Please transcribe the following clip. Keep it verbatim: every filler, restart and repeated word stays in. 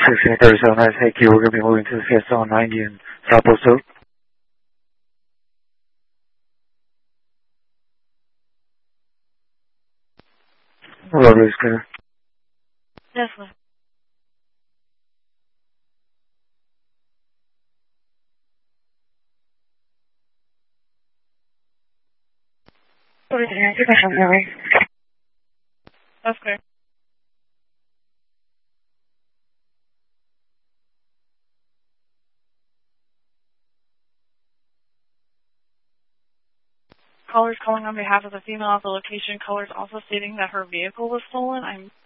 sixteen thirty-seven, nice. Hey, Q, we're going to be moving to the Fiesta on ninety in Southwest Oak. Roadway is clear. Yes, sir. That's clear. Callers calling on behalf of the female at the location. Callers also stating that her vehicle was stolen. I'm